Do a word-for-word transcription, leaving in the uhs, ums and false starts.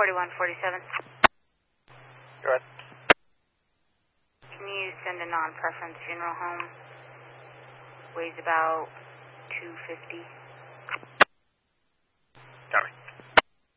forty-one forty-seven. Go ahead. Can you send a non-preference funeral home? Weighs about two fifty.